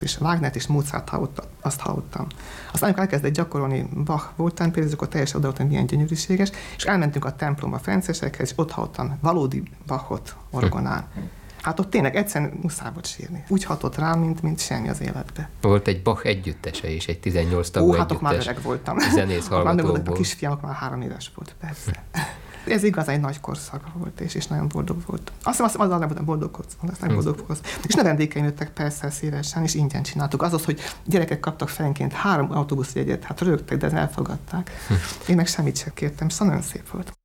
és Wagnert és Mozart azt hallottam. Aztán amikor elkezdett gyakorolni Bach voltán, például akkor teljesen odaadtam, milyen gyönyörűséges, és elmentünk a templomba a francesekhez, és ott hallottam valódi Bachot orgonán. Hát ott tényleg egyszerűen muszáj volt sírni. Úgy hatott rám, mint semmi az életbe. Volt egy Bach együttese is, egy 18 tagú hát együttes. Már öreg voltam. Zenész hallgatókból. A kisfiam már 3 éves volt, persze. Ez igazán egy nagy korszak volt, és nagyon boldog volt. Azt hiszem, azzal nem voltam boldog. És növendékeim jöttek persze szívesen, és ingyen csináltuk. Az, hogy gyerekek kaptak fejenként 3 autóbuszjegyet, hát rögtek, de elfogadták. Én meg semmit sem kértem, szóval nagyon szép volt.